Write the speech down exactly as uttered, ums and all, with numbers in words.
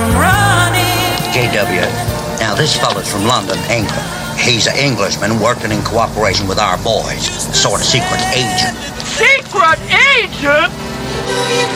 from running. J W, now this fella's from London, England. He's an Englishman working in cooperation with our boys. Sort of secret agent. Secret agent?